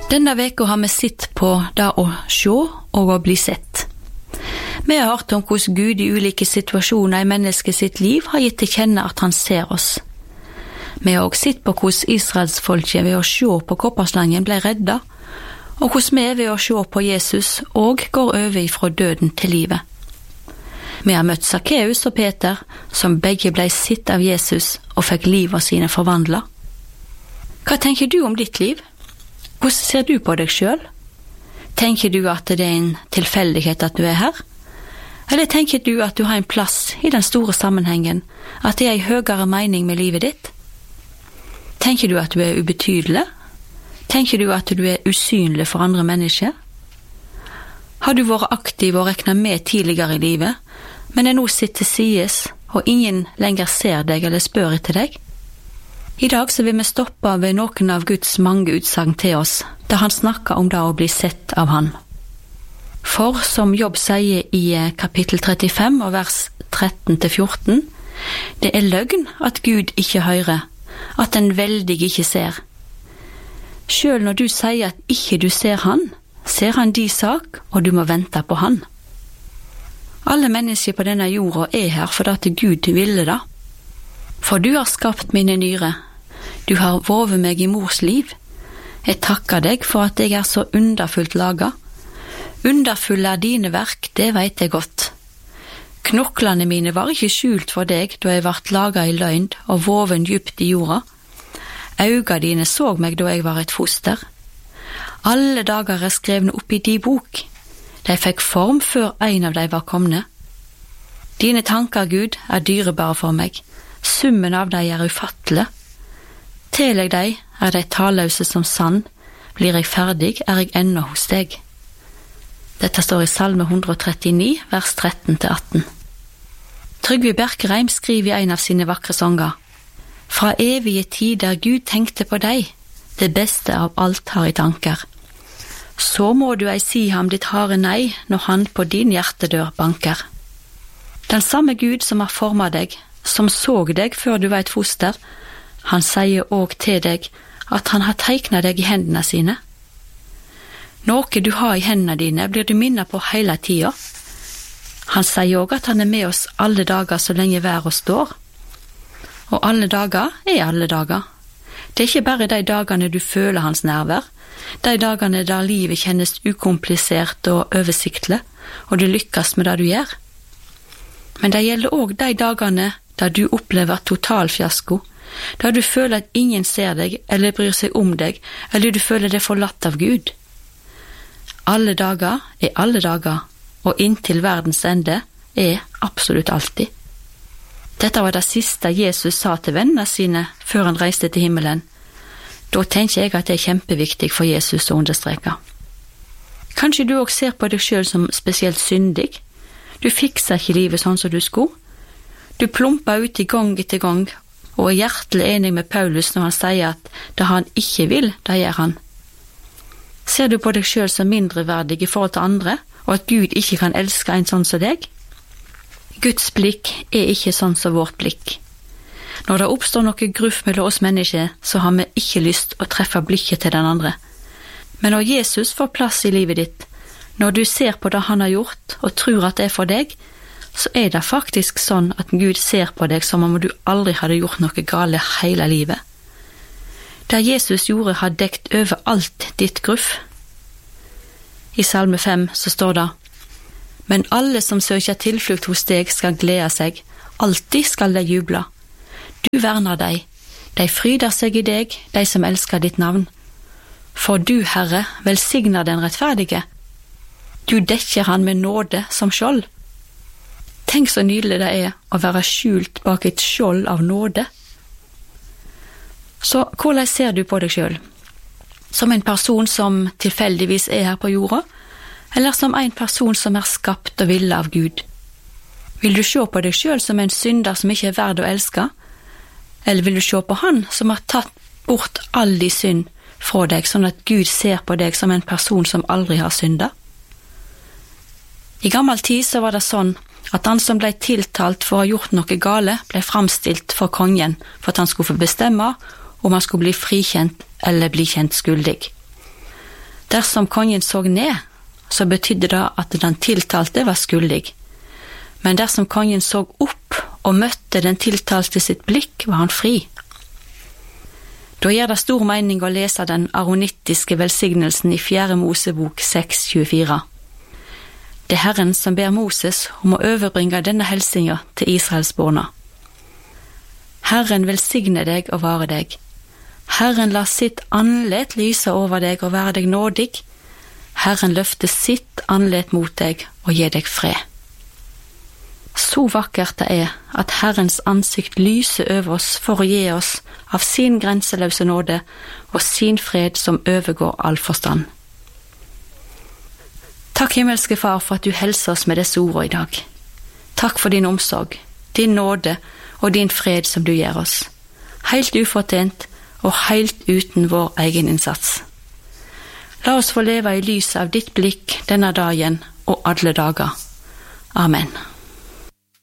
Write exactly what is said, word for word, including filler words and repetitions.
Denne veka har vi sett på det å sjå og å bli sett. Vi har hørt om hvordan Gud i ulike situasjoner i mennesket sitt liv har gitt til kjenne at han ser oss. Vi har også sett på hvordan Israelsfolket ved å sjå på kopperslangen ble redda, og hvordan vi ved å sjå på Jesus og går over ifra døden til livet. Vi har møtt Sakkeus og Peter, som begge ble sett av Jesus og fikk livet sine forvandla. Hva tenker du om ditt liv? Hvordan ser du på deg selv? Tenker du at det er en tilfeldighet at du er her? Eller tenker du at du har en plass i den store sammenhengen, at det er en høyere mening med livet ditt? Tenker du at du er ubetydelig? Tenker du at du er usynlig for andre mennesker? Har du vært aktiv og reknet med tidligere i livet, men er nå sitt til sides, og ingen lenger ser deg eller spør etter deg? I dag så vil vi stoppe ved noen av Guds mange utsagn til oss, da han snakker om det å bli sett av han. For, som Jobb sier i kapittel trettifem og vers tretten til fjorten, det er løgn at Gud ikke hører, at den veldige ikke ser. Selv når du sier at ikke du ser han, ser han de sak, og du må vente på han. Alle mennesker på denne jorda er her for at Gud ville det. For du har skapt mine nyre, du har vovet meg i mors liv. Jeg takker deg for at jeg er så underfullt laga. Underfulle er dine verk, det vet jeg godt. Knoklene mine var ikke skjult for deg da jeg vart laga i løgn og voven djupt i jorda. Auga dine så meg da jeg var et foster. Alle dager er skrevne opp i di bok. De fikk form før en av de var komne. Dine tanker, Gud, er dyrebare for meg. Summen av deg er ufattelig. Til jeg deg er de talløse som sand. Blir jeg ferdig, er jeg ennå hos deg. Dette står i Salme hundre og trettini, vers tretten til atten. Trygve Bjerkreim skriver i en av sine vakre sanger: Fra evige tider Gud tenkte på deg, det beste av alt har i tanker. Så må du ei si ham ditt harde nei, når han på din hjertedør banker. Den samme Gud som har formet deg, som såg deg før du var et foster, han sier òg til deg at han har teiknet deg i hendene sine. Noe du har i hendene dine blir du minnet på hele tida. Han sier òg at han er med oss alle dager så lenge været står. Og alle dager er alle dager. Det er ikke bare de dagene du føler hans nærvær, de dagene der livet kjennes ukomplisert og oversiktlig, og du lykkes med det du gjør. Men det gjelder òg de dagene der du opplever total fiasko, der du føler at ingen ser deg eller bryr seg om deg, eller du føler deg forlatt av Gud. Alle dager er alle dager, og inntil verdens ende er absolutt alltid. Dette var det siste Jesus sa til vennene sine før han reiste til himmelen. Da tenker jeg at det er kjempeviktig for Jesus å understreke. Kanskje du også ser på deg selv som spesielt syndig. Du fikser ikke livet sånn som du skulle. Du plumper ut i gang etter gang, og er hjertelig enig med Paulus når han sier at det han ikke vil, det gjør han. Ser du på deg selv som mindreverdig i forhold til andre, og at Gud ikke kan elske en sånn som deg? Guds blikk er ikke sånn som vårt blikk. Når det oppstår noe gruff mellom oss mennesker, så har vi ikke lyst å treffe blikket til den andre. Men når Jesus får plass i livet ditt, når du ser på det han har gjort, og tror at det er for deg, så er det faktisk sånn at Gud ser på deg som om du aldri hadde gjort noe gale hele livet. Det Jesus gjorde har dekt over alt ditt gruff. I Salme fem så står det: Men alle som søker tilflukt hos deg skal glede seg, alltid skal de juble. Du verner deg, de fryder seg i deg, de som elsker ditt navn. For du, Herre, velsigner den rettferdige. Du dekker han med nåde som skjold. Tenk så nydelig det er å være skjult bak et skjold av nåde. Så hvordan ser du på deg selv? Som en person som tilfeldigvis er her på jorda, eller som en person som er skapt og ville av Gud? Vil du se på deg selv som en synder som ikke er verd å elske? Eller vil du se på han som har tatt bort all de synd fra deg, sånn at Gud ser på deg som en person som aldri har syndet? I gammel tid så var det sånn at han som ble tiltalt for å ha gjort noe gale, ble framstilt for kongen for at han skulle få bestemme om han skulle bli frikjent eller bli kjent skyldig. Dersom kongen så ned, så betydde det at den tiltalte var skyldig. Men dersom kongen så opp og møtte den tiltalte sitt blikk, var han fri. Da gjør det stor mening å lese den aronittiske velsignelsen i fjerde Mosebok seks tjuefire. Det er Herren som ber Moses om å overbringe denne helsinga til Israelsborna. Herren velsigne deg og vare deg. Herren la sitt andlet lyse over deg og være deg nådig. Herren løfte sitt andlet mot deg og gi deg fred. Så vakkert det er at Herrens ansikt lyser over oss for å gi oss av sin grenseløse nåde og sin fred som overgår all forstand. Takk, himmelske Far, for at du helser oss med disse ordene i dag. Takk for din omsorg, din nåde og din fred som du gir oss. Helt ufortjent og helt uten vår egen innsats. La oss få leve i lyset av ditt blikk denne dagen og alle dager. Amen.